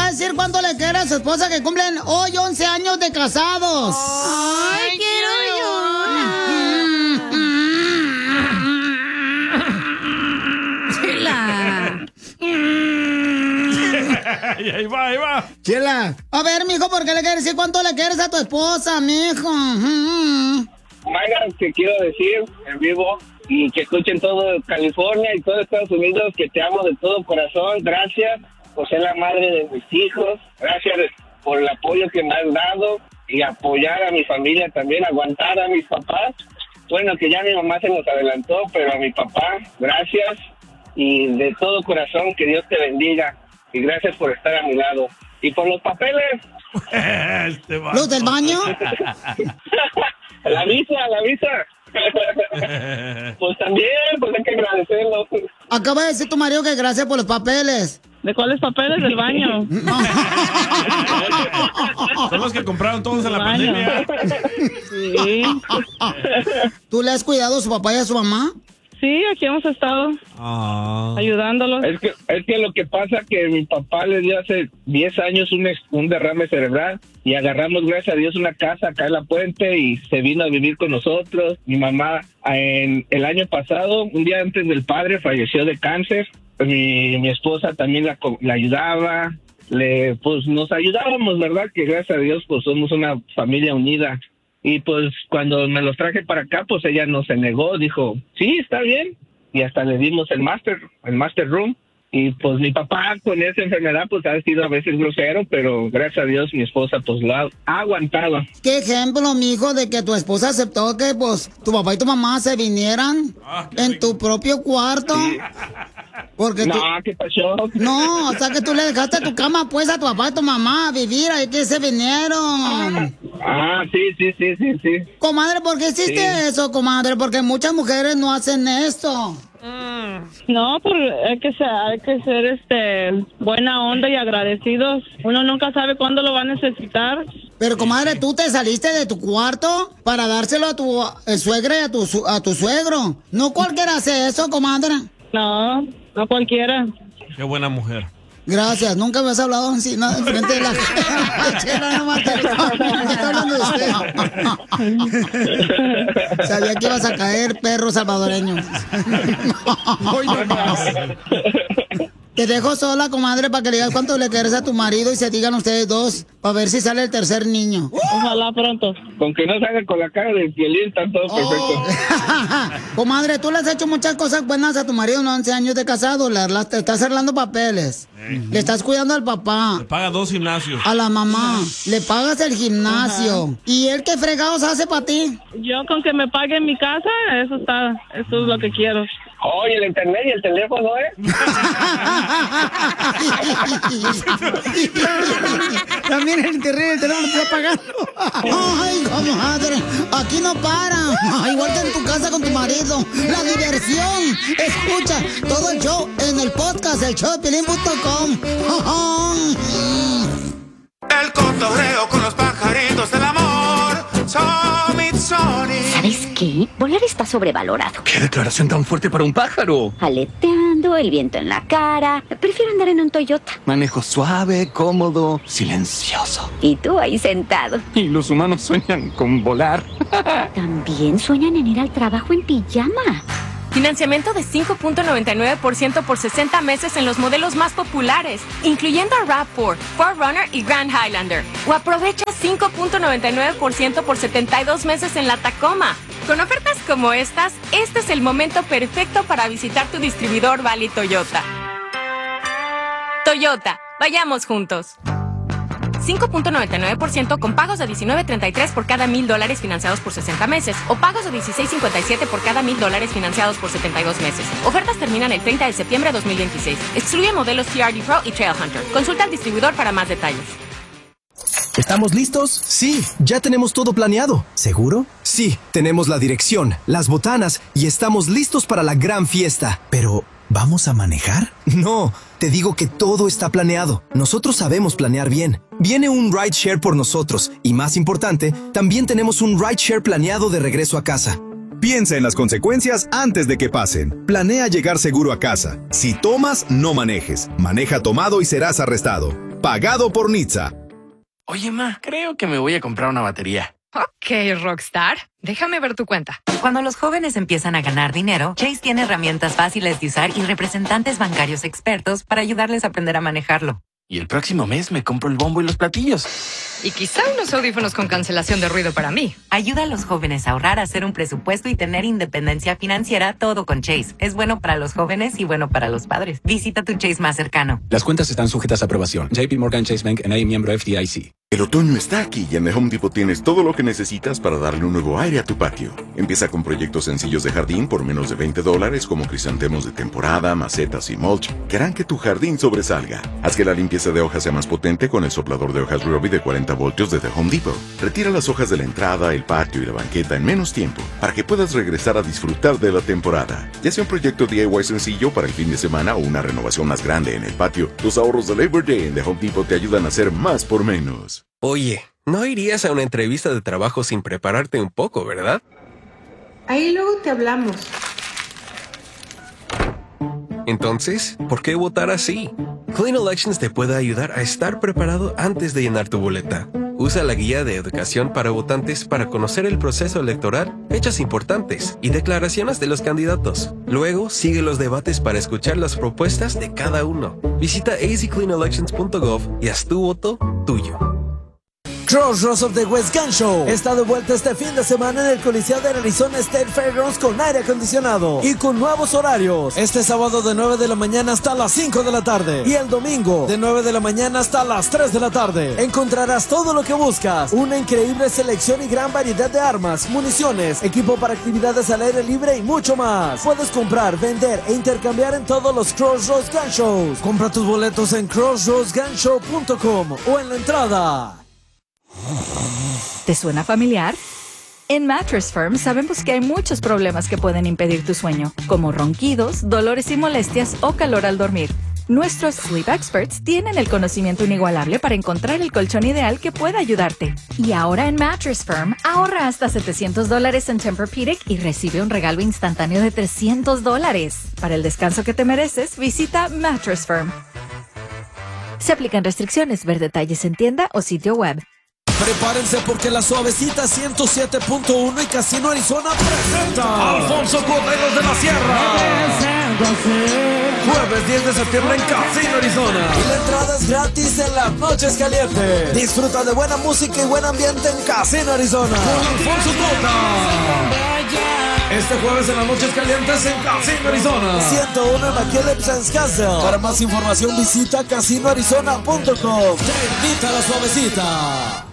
decir cuánto le quiere a su esposa que cumplen hoy 11 años de casados. ¡Ay, quiero llorar! Y ahí va. Chela. A ver, mijo, ¿por qué le quieres decir cuánto le quieres a tu esposa, mijo? Mayra, te quiero decir en vivo y que escuchen todo California y todo Estados Unidos que te amo de todo corazón. Gracias por ser la madre de mis hijos. Gracias por el apoyo que me has dado y apoyar a mi familia también, aguantar a mis papás. Bueno, que ya mi mamá se nos adelantó, pero a mi papá, gracias. Y de todo corazón, que Dios te bendiga. Y gracias por estar a mi lado. Y por los papeles. ¿Los del baño? La visa. Pues también, pues hay que agradecerlo. Acaba de decir tu marido que gracias por los papeles. ¿De cuáles papeles? Del baño. Son los que compraron todos en la pandemia. Sí. ¿Tú le has cuidado a su papá y a su mamá? Sí, aquí hemos estado ayudándolos. Es que lo que pasa que mi papá le dio hace 10 años un derrame cerebral y agarramos, gracias a Dios, una casa acá en La Puente y se vino a vivir con nosotros. Mi mamá el año pasado, un día antes del padre, falleció de cáncer. Mi esposa también la ayudaba. Pues nos ayudábamos, ¿verdad? Que gracias a Dios pues somos una familia unida. Y pues cuando me los traje para acá, pues ella no se negó, dijo, sí, está bien. Y hasta le dimos el master room. Y pues mi papá con esa enfermedad pues ha sido a veces grosero, pero gracias a Dios mi esposa pues lo ha aguantado. ¿Qué ejemplo, mijo, de que tu esposa aceptó que pues tu papá y tu mamá se vinieran en tu propio cuarto? Sí. Porque ¿qué pasó? No, o sea que tú le dejaste tu cama pues a tu papá y tu mamá a vivir ahí que se vinieron. Sí. Comadre, ¿por qué hiciste eso, comadre? Porque muchas mujeres no hacen esto. No, hay que ser buena onda y agradecidos. Uno nunca sabe cuándo lo va a necesitar. Pero, comadre, tú te saliste de tu cuarto para dárselo a tu suegra y a tu suegro. No cualquiera hace eso, comadre. No cualquiera. Qué buena mujer. Gracias, nunca me has hablado así, nada enfrente de la Chela, nomás te está hablando de usted. Sabía que ibas a caer, perro salvadoreño. Hoy no más. Te dejo sola, comadre, para que le digas cuánto le quieres a tu marido y se digan ustedes dos, para ver si sale el tercer niño. Ojalá pronto. Con que no salga con la cara de Piolín, está todo perfecto. Comadre, tú le has hecho muchas cosas buenas a tu marido en 11 años de casado. Te estás arreglando papeles. Le estás cuidando al papá. Le paga 2 gimnasios. A la mamá. Le pagas el gimnasio. Ajá. ¿Y él qué fregados hace para ti? Yo con que me pague en mi casa, eso es lo que quiero. Oye, el internet y el teléfono, También el internet y el teléfono te está pagando. Ay, comadre, aquí no para. Igual que en tu casa con tu marido. La diversión. Escucha todo el show en el podcast, el showdepiolín.com. El cotorreo con los pajaritos del amor. ¿Sabes qué? Volar está sobrevalorado. ¿Qué declaración tan fuerte para un pájaro? Aleteando, el viento en la cara. Prefiero andar en un Toyota. Manejo suave, cómodo, silencioso. Y tú ahí sentado. Y los humanos sueñan con volar. También sueñan en ir al trabajo en pijama. Financiamiento de 5.99% por 60 meses en los modelos más populares, incluyendo RAV4, 4Runner y Grand Highlander. O aprovecha 5.99% por 72 meses en la Tacoma. Con ofertas como estas, este es el momento perfecto para visitar tu distribuidor Valley Toyota. Toyota, vayamos juntos. 5.99% con pagos de $19.33 por cada $1,000 financiados por 60 meses o pagos de $16.57 por cada $1,000 financiados por 72 meses. Ofertas terminan el 30 de septiembre de 2026. Excluye modelos TRD Pro y Trailhunter. Consulta al distribuidor para más detalles. ¿Estamos listos? Sí, ya tenemos todo planeado. ¿Seguro? Sí, tenemos la dirección, las botanas y estamos listos para la gran fiesta. Pero, ¿vamos a manejar? No, te digo que todo está planeado. Nosotros sabemos planear bien. Viene un rideshare por nosotros y, más importante, también tenemos un rideshare planeado de regreso a casa. Piensa en las consecuencias antes de que pasen. Planea llegar seguro a casa. Si tomas, no manejes. Maneja tomado y serás arrestado. pagado por NHTSA. Oye, ma, creo que me voy a comprar una batería. Ok, Rockstar. Déjame ver tu cuenta. Cuando los jóvenes empiezan a ganar dinero, Chase tiene herramientas fáciles de usar y representantes bancarios expertos para ayudarles a aprender a manejarlo. Y el próximo mes me compro el bombo y los platillos. Y quizá unos audífonos con cancelación de ruido para mí. Ayuda a los jóvenes a ahorrar, a hacer un presupuesto y tener independencia financiera, todo con Chase. Es bueno para los jóvenes y bueno para los padres. Visita tu Chase más cercano. Las cuentas están sujetas a aprobación. JP Morgan Chase Bank N.A., miembro FDIC. El otoño está aquí y en The Home Depot tienes todo lo que necesitas para darle un nuevo aire a tu patio. Empieza con proyectos sencillos de jardín por menos de $20 como crisantemos de temporada, macetas y mulch que harán que tu jardín sobresalga. Haz que la limpieza de hojas sea más potente con el soplador de hojas Ryobi de 40 voltios de The Home Depot. Retira las hojas de la entrada, el patio y la banqueta en menos tiempo para que puedas regresar a disfrutar de la temporada. Ya sea un proyecto DIY sencillo para el fin de semana o una renovación más grande en el patio, los ahorros de Labor Day en The Home Depot te ayudan a hacer más por menos. Oye, no irías a una entrevista de trabajo sin prepararte un poco, ¿verdad? Ahí luego te hablamos. Entonces, ¿por qué votar así? Clean Elections te puede ayudar a estar preparado antes de llenar tu boleta. Usa la guía de educación para votantes para conocer el proceso electoral, fechas importantes y declaraciones de los candidatos. Luego, sigue los debates para escuchar las propuestas de cada uno. Visita azcleanelections.gov y haz tu voto tuyo. Crossroads of the West Gun Show está de vuelta este fin de semana en el Coliseo de Arizona State Fairgrounds con aire acondicionado y con nuevos horarios. Este sábado de 9 de la mañana hasta las 5 de la tarde y el domingo de 9 de la mañana hasta las 3 de la tarde. Encontrarás todo lo que buscas, una increíble selección y gran variedad de armas, municiones, equipo para actividades al aire libre y mucho más. Puedes comprar, vender e intercambiar en todos los Crossroads Gun Shows. Compra tus boletos en crossroadsgunshow.com o en la entrada. ¿Te suena familiar? En Mattress Firm sabemos que hay muchos problemas que pueden impedir tu sueño, como ronquidos, dolores y molestias o calor al dormir. Nuestros Sleep Experts tienen el conocimiento inigualable para encontrar el colchón ideal que pueda ayudarte. Y ahora en Mattress Firm, ahorra hasta $700 en Tempur-Pedic y recibe un regalo instantáneo de $300. Para el descanso que te mereces, visita Mattress Firm. Se aplican restricciones. Ver detalles en tienda o sitio web. Prepárense porque la Suavecita 107.1 y Casino Arizona presenta Alfonso Corderos de la Sierra. Jueves 10 de septiembre en Casino Arizona. Y la entrada es gratis en las noches calientes. Disfruta de buena música y buen ambiente en Casino Arizona. Con Alfonso Corderos. Este jueves en las noches calientes en Casino Arizona. 101 en McKillop Sands Castle. Para más información visita casinoarizona.com. Te invita a la Suavecita.